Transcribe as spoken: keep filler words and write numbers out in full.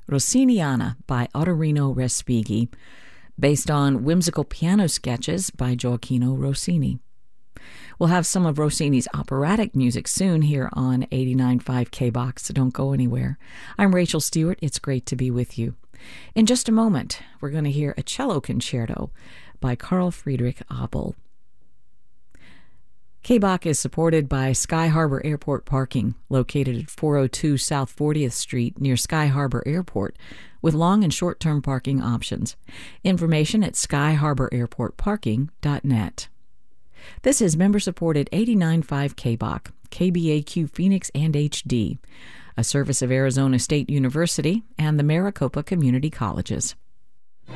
Rossiniana by Ottorino Respighi, based on whimsical piano sketches by Gioacchino Rossini. We'll have some of Rossini's operatic music soon here on eighty-nine point five K-Box, so don't go anywhere. I'm Rachel Stewart. It's great to be with you. In just a moment, we're going to hear a cello concerto by Carl Friedrich Abel. K-Bach is supported by Sky Harbor Airport Parking, located at four oh two South fortieth Street near Sky Harbor Airport, with long and short-term parking options. Information at sky harbor airport parking dot net. This is member-supported eighty-nine point five K-Bach, K B A Q Phoenix and H D, a service of Arizona State University and the Maricopa Community Colleges.